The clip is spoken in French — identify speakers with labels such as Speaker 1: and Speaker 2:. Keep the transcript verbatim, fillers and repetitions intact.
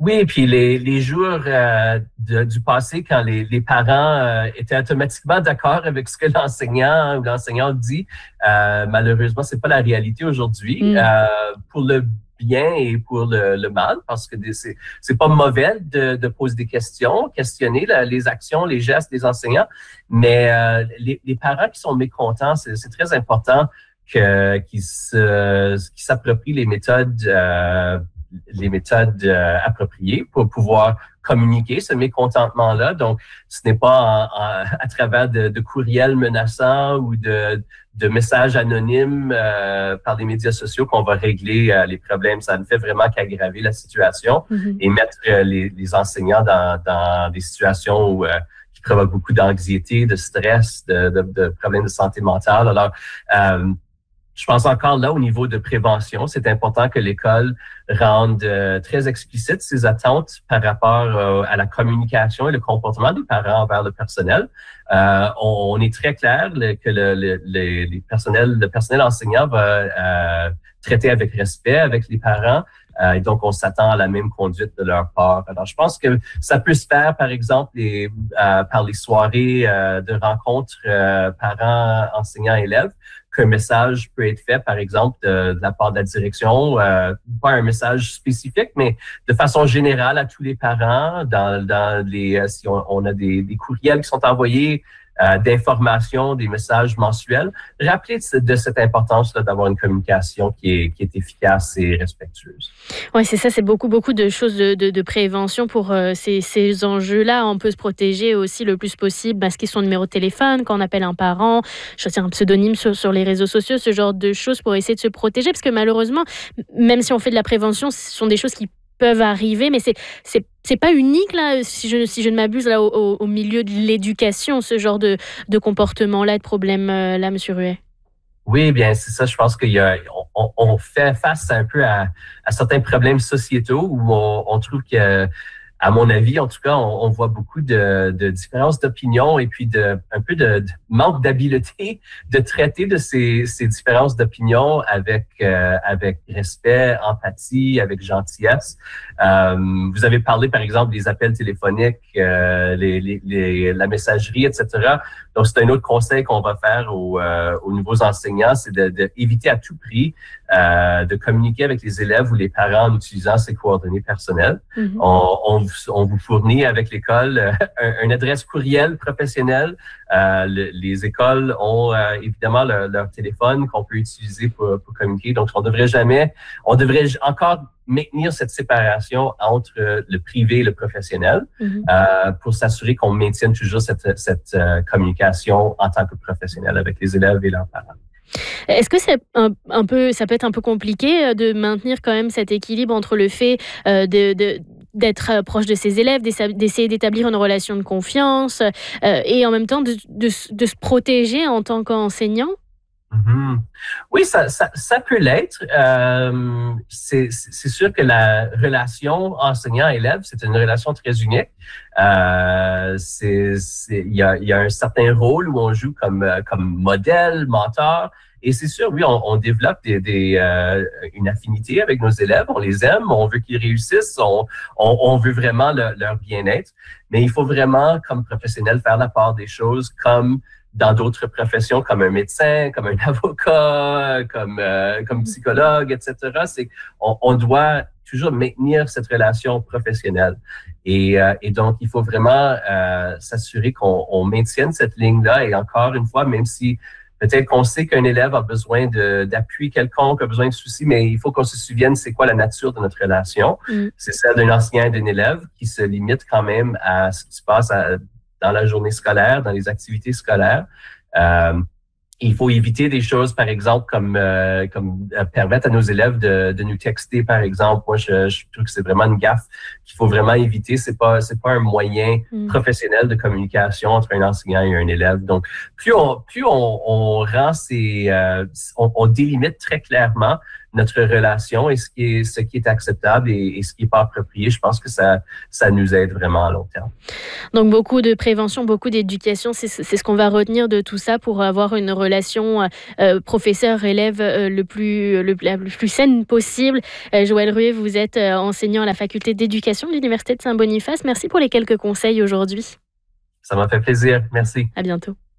Speaker 1: Oui, et puis les, les jours euh, de, du passé, quand les, les parents euh, étaient automatiquement d'accord avec ce que l'enseignant ou l'enseignante dit, euh, malheureusement, c'est pas la réalité aujourd'hui.
Speaker 2: Mm.
Speaker 1: Euh, pour le bien et pour le, le mal, parce que c'est, c'est pas mauvais de, de poser des questions, questionner là, les actions, les gestes des enseignants, mais euh, les, les parents qui sont mécontents, c'est, c'est très important que, qu'ils, se, qu'ils s'approprient les méthodes euh, les méthodes euh, appropriées pour pouvoir communiquer ce mécontentement-là. Donc, ce n'est pas en, en, à travers de, de courriels menaçants ou de, de messages anonymes euh, par les médias sociaux qu'on va régler euh, les problèmes. Ça ne fait vraiment qu'aggraver la situation
Speaker 2: Mm-hmm.
Speaker 1: et mettre euh, les, les enseignants dans, dans des situations où, euh, qui provoquent beaucoup d'anxiété, de stress, de, de, de problèmes de santé mentale. Alors, euh, je pense encore là, au niveau de prévention, c'est important que l'école rende euh, très explicite ses attentes par rapport euh, à la communication et le comportement des parents envers le personnel. Euh, on, on est très clair le, que le, le, le, les personnels, le personnel enseignant va euh, traiter avec respect avec les parents. Euh, et donc, on s'attend à la même conduite de leur part. Alors, je pense que ça peut se faire, par exemple, les, euh, par les soirées euh, de rencontres euh, parents, enseignants, élèves, qu'un message peut être fait, par exemple, de, de la part de la direction, euh, pas un message spécifique, mais de façon générale à tous les parents, dans, dans les, euh, si on, on a des, des courriels qui sont envoyés, euh, d'informations, des messages mensuels, rappeler de, de cette importance là, d'avoir une communication qui est, qui est efficace et respectueuse.
Speaker 2: Oui, c'est ça, c'est beaucoup, beaucoup de choses de, de, de prévention pour euh, ces, ces enjeux-là. On peut se protéger aussi le plus possible, masquer son numéro de téléphone quand on appelle un parent, choisir un pseudonyme sur, sur les réseaux sociaux, ce genre de choses pour essayer de se protéger. Parce que malheureusement, même si on fait de la prévention, ce sont des choses qui peuvent arriver, mais c'est, c'est, c'est pas unique, là, si je, si je ne m'abuse, là, au, au milieu de l'éducation, ce genre de, de comportement-là, de problème-là, Monsieur Ruet.
Speaker 1: Oui, bien, c'est ça. Je pense qu'il y a, on, on fait face un peu à, à certains problèmes sociétaux où on, on trouve que, à mon avis, en tout cas, on, on voit beaucoup de, de différences d'opinion et puis de, un peu de, de manque d'habileté de traiter de ces, ces différences d'opinion avec, euh, avec respect, empathie, avec gentillesse. Euh, vous avez parlé, par exemple, des appels téléphoniques, euh, les, les, les, la messagerie, et cetera. Donc, c'est un autre conseil qu'on va faire aux, euh, aux nouveaux enseignants, c'est de, de éviter à tout prix euh, de communiquer avec les élèves ou les parents en utilisant ces coordonnées personnelles. Mm-hmm. On, on, on vous fournit avec l'école euh, un, une adresse courriel professionnelle. Euh, le, les écoles ont euh, évidemment le, leur téléphone qu'on peut utiliser pour, pour communiquer. Donc, on devrait jamais, on devrait encore maintenir cette séparation entre le privé et le professionnel mm-hmm. euh, pour s'assurer qu'on maintienne toujours cette, cette euh, communication en tant que professionnel avec les élèves et leurs parents.
Speaker 2: Est-ce que c'est un, un peu, ça peut être un peu compliqué de maintenir quand même cet équilibre entre le fait euh, de, de d'être proche de ses élèves, d'essayer d'établir une relation de confiance euh, et en même temps de, de, de se protéger en tant qu'enseignant?
Speaker 1: Mm-hmm. Oui, ça, ça, ça peut l'être. Euh, c'est, c'est sûr que la relation enseignant-élève, c'est une relation très unique. Euh, c'est, c'est, il y a, il y a un certain rôle où on joue comme, comme modèle, mentor. Et c'est sûr, oui, on, on développe des, des, euh, une affinité avec nos élèves. On les aime, on veut qu'ils réussissent, on, on, on veut vraiment le, leur bien-être. Mais il faut vraiment, comme professionnel, faire la part des choses comme dans d'autres professions, comme un médecin, comme un avocat, comme, euh, comme psychologue, et cetera. C'est on, on doit toujours maintenir cette relation professionnelle. Et, euh, et donc, il faut vraiment euh, s'assurer qu'on on maintienne cette ligne-là. Et encore une fois, même si peut-être qu'on sait qu'un élève a besoin de, d'appui quelconque, a besoin de soucis, mais il faut qu'on se souvienne c'est quoi la nature de notre relation. Mm. C'est celle d'un enseignant et d'un élève qui se limite quand même à ce qui se passe à, dans la journée scolaire, dans les activités scolaires. Euh, il faut éviter des choses, par exemple, comme, euh, comme euh, permettre à nos élèves de, de nous texter, par exemple. Moi, je, je trouve que c'est vraiment une gaffe qu'il faut vraiment éviter. C'est pas, c'est pas un moyen mm. professionnel de communication entre un enseignant et un élève. Donc, plus on, plus on, on rend ces, euh, on, on délimite très clairement notre relation et ce qui est, ce qui est acceptable et, et ce qui n'est pas approprié. Je pense que ça, ça nous aide vraiment à long terme.
Speaker 2: Donc, beaucoup de prévention, beaucoup d'éducation, c'est, c'est ce qu'on va retenir de tout ça pour avoir une relation euh, professeur-élève euh, le plus, le, la plus saine possible. Euh, Joël Ruet, vous êtes euh, enseignant à la faculté d'éducation de l'Université de Saint-Boniface. Merci pour les quelques conseils aujourd'hui.
Speaker 1: Ça m'a fait plaisir. Merci.
Speaker 2: À bientôt.